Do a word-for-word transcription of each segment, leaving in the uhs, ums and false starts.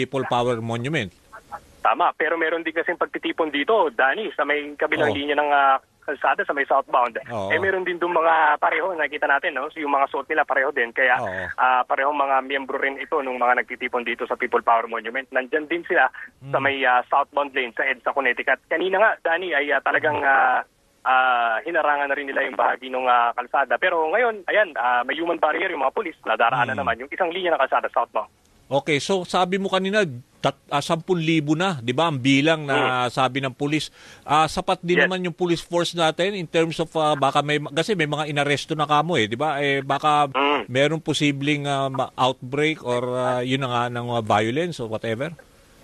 People Power Monument. Tama, pero meron din kasing pagtitipon dito, Danny, sa may kabilang Oo. linya ng ah, kalsada, sa may southbound. Oo. Eh meron din doon mga pareho, nakita natin, no? So, yung mga suot nila pareho din. Kaya Oo. ah, parehong mga miyembro rin ito nung mga nagtitipon dito sa People Power Monument. Nandyan din sila sa may ah, southbound lane sa EDSA, Connecticut. Kanina nga, Danny, ay ah, talagang ah, ah, hinarangan na rin nila yung bahagi ng ah, kalsada. Pero ngayon, ayan, ah, may human barrier yung mga pulis. Nadaraanan Mm. naman yung isang linya ng kalsada southbound. Okay, so sabi mo kanina, tat, uh, sampung libo na, di ba, ang bilang na sabi ng pulis. Ah, sapat din Yes. naman yung police force natin in terms of, ah, baka may, kasi may mga inaresto na kamo eh, di ba? Eh, baka Mm. meron posibleng ah, ma- outbreak or ah, yun na nga ng ah, violence or whatever?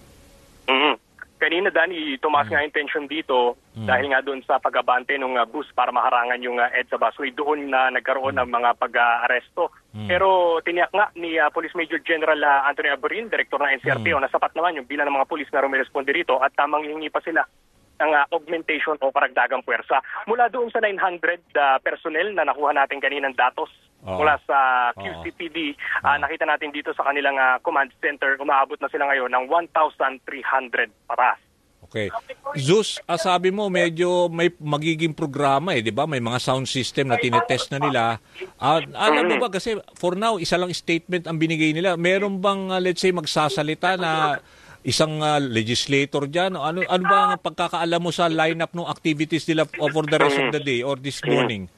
Mhm. Kanina, Danny, tumaas nga yung tension dito dahil nga doon sa pag-abante ng uh, bus para maharangan yung uh, EDSA busway. Doon na nagkaroon ng mga pag-aresto. Pero tiniyak nga ni uh, Police Major General uh, Anthony Aburin, Direktor ng N C R P O, na sapat naman yung bilang ng mga pulis na rumiresponde rito at tamang hihingi pa sila ng uh, augmentation o karagdagang puwersa. Mula doon sa nine hundred uh, personnel na nakuha natin kaninang datos Oo. mula sa Oo. Q C P D, uh, nakita natin dito sa kanilang uh, command center, umaabot na sila ngayon ng one thousand three hundred paras. Okay. Zeus, ah, sabi mo medyo may magiging programa eh, di ba? May mga sound system na tinetest na nila. Ah, alam mo ba kasi for now, isa lang statement ang binigay nila. Meron bang, ah, let's say, magsasalita na isang ah, legislator dyan? Ano, ano ba ang pagkakaalam mo sa lineup ng activities nila for the rest of the day or this morning?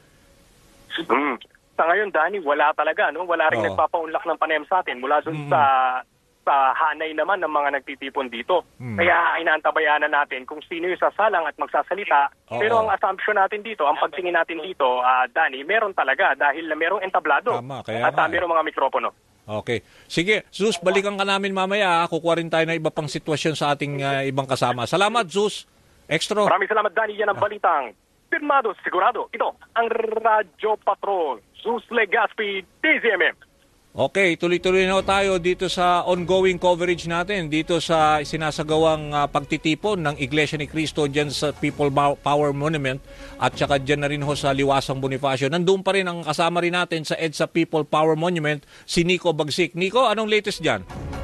Mm. Sa ngayon, Danny, wala talaga. No? Wala rin Oo. nagpapaunlak ng panayam sa atin mula dun Mm. sa sa hanay naman ng mga nagtitipon dito. Mm. Kaya inaantabayanan natin kung sino yung sasalang at magsasalita. Oo. Pero ang assumption natin dito, ang pagtingin natin dito, ah, Danny, meron talaga dahil merong entablado Tama, kaya at nga ah, eh. merong mga mikropono. Okay. Sige, Zeus, balikan ka namin mamaya. ah. Kukuha rin tayo ng iba pang sitwasyon sa ating ah, ibang kasama. Salamat, Zeus. Extra. Maraming salamat, Danny. Yan ang balitang pirmado, sigurado. Ito, ang Radyo Patrol, Zeus Legaspi, D Z M M. Okay, tuloy-tuloy na tayo dito sa ongoing coverage natin dito sa sinasagawang ah, pagtitipon ng Iglesia ni Cristo dyan sa People Power Monument at saka dyan na rin ho sa Liwasang Bonifacio. Nandun pa rin ang kasama rin natin sa EDSA People Power Monument, si Nico Bagsik. Nico, anong latest dyan?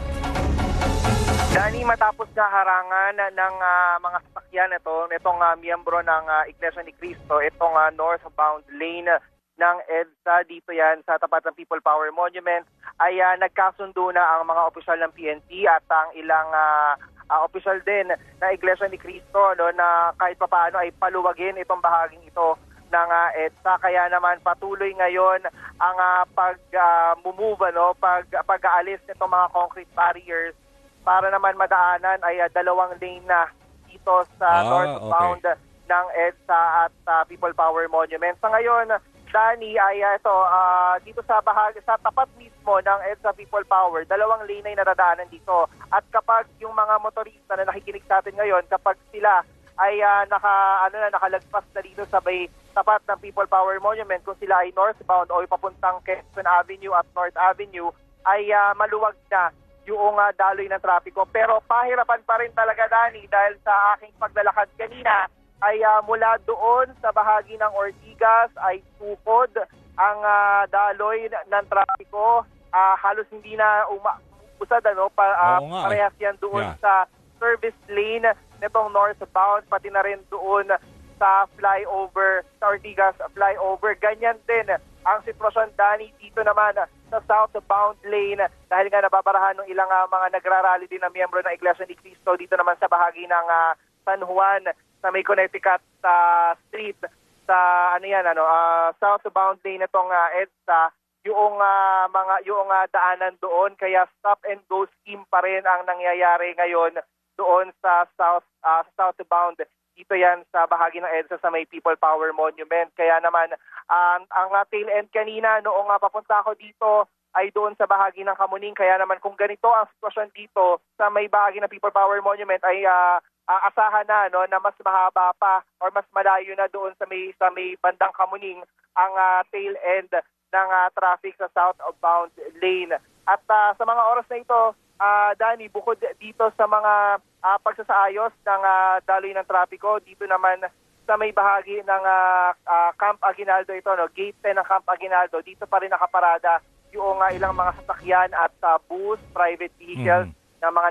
Dani, matapos na harangan ng ah, mga sasakyan ito, itong uh, miyembro ng ah, Iglesia ni Cristo, itong ah, northbound lane ng EDSA, dito yan sa tapat ng People Power Monument, ay ah, nagkasundo na ang mga opisyal ng P N P at ang ilang uh, uh, opisyal din ng Iglesia ni Cristo, no, na kahit papaano ay paluwagin itong bahaging ito ng uh, EDSA. Kaya naman patuloy ngayon ang uh, pag-move, uh, no, pag, pag-aalis nitong mga concrete barriers para naman madaanan ay uh, dalawang lane na dito sa Ah, northbound ng EDSA at uh, People Power Monument. Sa ngayon, Dani, ay uh, ito, uh, dito sa bahagi, sa tapat mismo ng EDSA People Power, dalawang lane ay nadadaanan dito. At kapag yung mga motorista na nakikinig sa atin ngayon, kapag sila ay uh, naka, ano na, nakalagpas na dito sa may tapat ng People Power Monument, kung sila ay northbound o papuntang Quezon Avenue at North Avenue, ay uh, maluwag na yung uh, daloy ng trapiko. Pero pahirapan pa rin talaga, Dani, dahil sa aking paglalakad kanina, ay uh, mula doon sa bahagi ng Ortigas ay tukod ang uh, daloy ng trapiko. Uh, halos hindi na uma- usad, ano, pa, uh, Oo nga, eh. parehas yan doon Yeah. sa service lane nitong northbound, pati na rin doon sa flyover, sa Ortigas flyover. Ganyan din ang sitwasyon, Dani, dito naman sa southbound lane dahil nga nababarahan ng ilang uh, mga nagrarally din na miyembro ng Iglesia ni Cristo dito naman sa bahagi ng uh, San Juan sa may Connecticut uh, Street sa ano yan ano uh, southbound lane itong uh, EDSA, yung uh, mga yung uh, daanan doon, kaya stop and go scheme pa rin ang nangyayari ngayon doon sa south uh, southbound dito yan sa bahagi ng EDSA sa may People Power Monument. Kaya naman uh, ang uh, tail end kanina noong uh, papunta ako dito ay doon sa bahagi ng Kamuning. Kaya naman kung ganito ang sitwasyon dito sa may bahagi ng People Power Monument ay uh, uh, asahan na, no, na mas mahaba pa or mas malayo na doon sa may sa may bandang Kamuning ang uh, tail end ng uh, traffic sa southbound lane. At uh, sa mga oras na ito, uh, Dani, bukod dito sa mga uh, pagsasaayos ng uh, daloy ng trapiko, dito naman sa may bahagi ng uh, uh, Camp Aguinaldo ito, no, gate ten ng Camp Aguinaldo, dito pa rin nakaparada yung uh, ilang mga sasakyan at uh, bus, private vehicles Mhm. ng mga